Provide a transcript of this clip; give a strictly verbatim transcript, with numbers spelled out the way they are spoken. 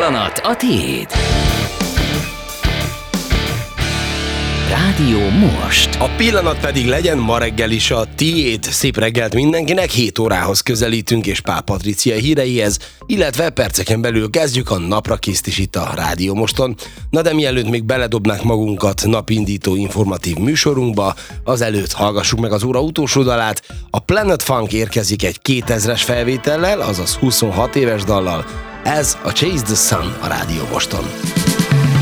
pillanat a tiéd. Rádió Most. A pillanat pedig legyen ma reggel is a tiéd. Szép reggelt mindenkinek, hét órához közelítünk és Pál Patricia híreihez, illetve perceken belül kezdjük a naprakiszt is itt a Rádió Moston. Na de mielőtt még beledobnák magunkat napindító informatív műsorunkba, azelőtt hallgassuk meg az óra utolsó dalát. A Planet Funk érkezik egy kétezres felvétellel, azaz huszonhat éves dallal. Ez a Chase the Sun a Rádió Moston.